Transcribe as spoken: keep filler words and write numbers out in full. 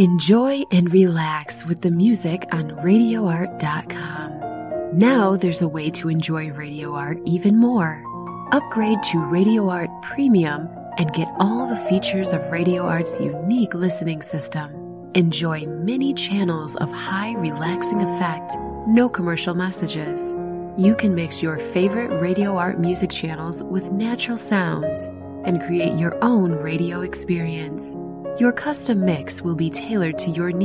Enjoy and relax with the music on radio art dot com. Now there's a way to enjoy Radio Art even more. Upgrade to Radio Art Premium and get all the features of Radio Art's unique listening system. Enjoy many channels of high relaxing effect, no commercial messages. You can mix your favorite Radio Art music channels with natural sounds and create your own radio experience. Your custom mix will be tailored to your needs.